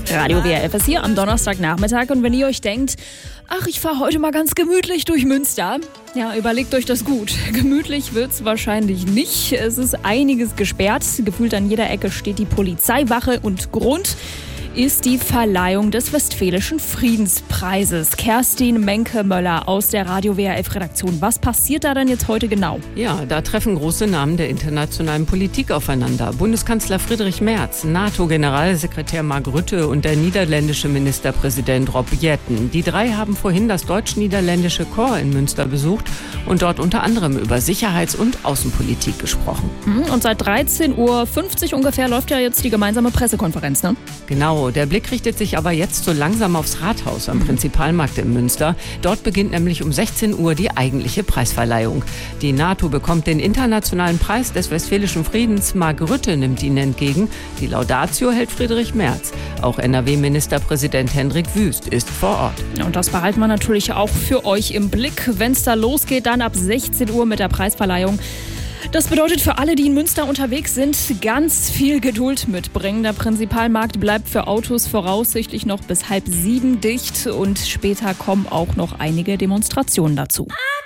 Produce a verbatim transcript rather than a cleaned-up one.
Radio W R F ist hier am Donnerstagnachmittag und wenn ihr euch denkt, ach, ich fahre heute mal ganz gemütlich durch Münster, ja, überlegt euch das gut. Gemütlich wird's wahrscheinlich nicht. Es ist einiges gesperrt. Gefühlt an jeder Ecke steht die Polizeiwache und Grund ist die Verleihung des Westfälischen Friedenspreises. Kerstin Menke-Möller aus der Radio W R F-Redaktion. Was passiert da denn jetzt heute genau? Ja, da treffen große Namen der internationalen Politik aufeinander. Bundeskanzler Friedrich Merz, NATO-Generalsekretär Mark Rutte und der niederländische Ministerpräsident Rob Jetten. Die drei haben vorhin das deutsch-niederländische Corps in Münster besucht und dort unter anderem über Sicherheits- und Außenpolitik gesprochen. Und seit dreizehn Uhr fünfzig ungefähr läuft ja jetzt die gemeinsame Pressekonferenz, ne? Genau. Der Blick richtet sich aber jetzt so langsam aufs Rathaus am Prinzipalmarkt in Münster. Dort beginnt nämlich um sechzehn Uhr die eigentliche Preisverleihung. Die NATO bekommt den internationalen Preis des Westfälischen Friedens. Mark Rutte nimmt ihn entgegen. Die Laudatio hält Friedrich Merz. Auch N R W-Ministerpräsident Hendrik Wüst ist vor Ort. Und das behalten wir natürlich auch für euch im Blick. Wenn es da losgeht, dann ab sechzehn Uhr mit der Preisverleihung. Das bedeutet für alle, die in Münster unterwegs sind, ganz viel Geduld mitbringen. Der Prinzipalmarkt bleibt für Autos voraussichtlich noch bis halb sieben dicht und später kommen auch noch einige Demonstrationen dazu.